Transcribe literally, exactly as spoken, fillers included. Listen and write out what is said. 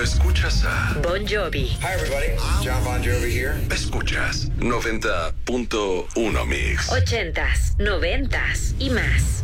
escuchas a Bon Jovi. Hi everybody, John Bon Jovi here. Escuchas noventa punto uno Mix. Ochentas, noventas y más.